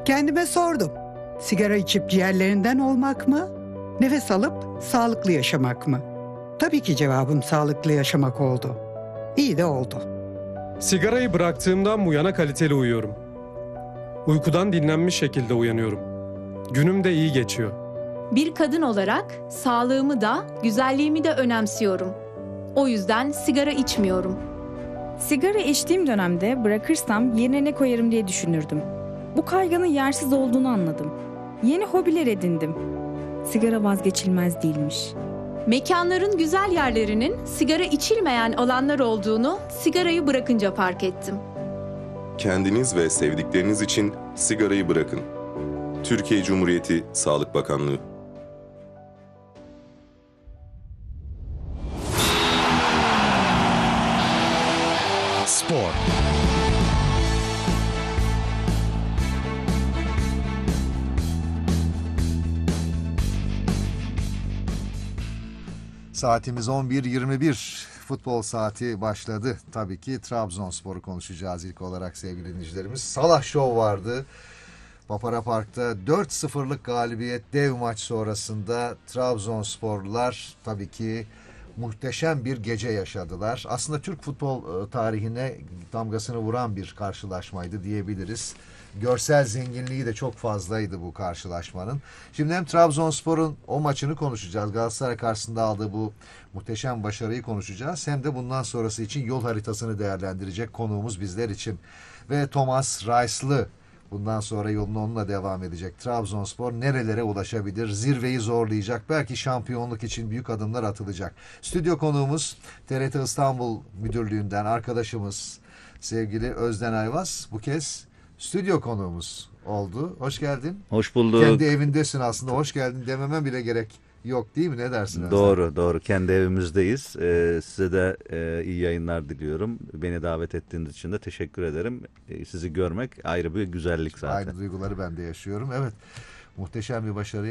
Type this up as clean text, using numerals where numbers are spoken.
Kendime sordum. Sigara içip ciğerlerinden olmak mı? Nefes alıp sağlıklı yaşamak mı? Tabii ki cevabım sağlıklı yaşamak oldu. İyi de oldu. Sigarayı bıraktığımdan bu yana kaliteli uyuyorum. Uykudan dinlenmiş şekilde uyanıyorum. Günüm de iyi geçiyor. Bir kadın olarak sağlığımı da, güzelliğimi de önemsiyorum. O yüzden sigara içmiyorum. Sigara içtiğim dönemde bırakırsam yerine ne koyarım diye düşünürdüm. Bu kaygının yersiz olduğunu anladım. Yeni hobiler edindim. Sigara vazgeçilmez değilmiş. Mekanların güzel yerlerinin sigara içilmeyen alanlar olduğunu sigarayı bırakınca fark ettim. Kendiniz ve sevdikleriniz için sigarayı bırakın. Türkiye Cumhuriyeti Sağlık Bakanlığı. Spor. Saatimiz 11.21. Futbol saati başladı. Tabii ki Trabzonspor'u konuşacağız ilk olarak sevgili dinleyicilerimiz. Salah Show vardı. Papara Park'ta 4-0'lık galibiyet dev maç sonrasında Trabzonsporlular tabii ki muhteşem bir gece yaşadılar. Aslında Türk futbol tarihine damgasını vuran bir karşılaşmaydı diyebiliriz. Görsel zenginliği de çok fazlaydı bu karşılaşmanın. Şimdi hem Trabzonspor'un o maçını konuşacağız. Galatasaray karşısında aldığı bu muhteşem başarıyı konuşacağız. Hem de bundan sonrası için yol haritasını değerlendirecek konuğumuz bizler için. Ve Thomas Reis'lı bundan sonra yoluna onunla devam edecek. Trabzonspor nerelere ulaşabilir? Zirveyi zorlayacak. Belki şampiyonluk için büyük adımlar atılacak. Stüdyo konuğumuz TRT İstanbul Müdürlüğü'nden arkadaşımız sevgili Özden Ayvaz. Bu kez stüdyo konuğumuz oldu. Hoş geldin. Hoş bulduk. Kendi evindesin aslında. Hoş geldin dememe bile gerek yok değil mi? Ne dersin? Doğru. Kendi evimizdeyiz. Size de iyi yayınlar diliyorum. Beni davet ettiğiniz için de teşekkür ederim. Sizi görmek ayrı bir güzellik zaten. Aynı duyguları ben de yaşıyorum. Evet. Muhteşem bir başarı